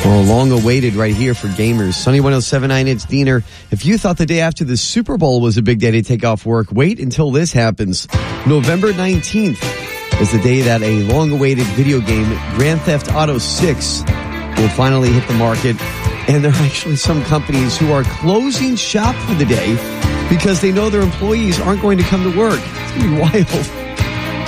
Oh, long awaited right here for gamers. Sunny 107.9, it's Diener. If you thought the day after the Super Bowl was a big day to take off work, wait until this happens. November 19th is the day that a long awaited video game, Grand Theft Auto 6, will finally hit the market. And there are actually some companies who are closing shop for the day because they know their employees aren't going to come to work. It's going to be wild.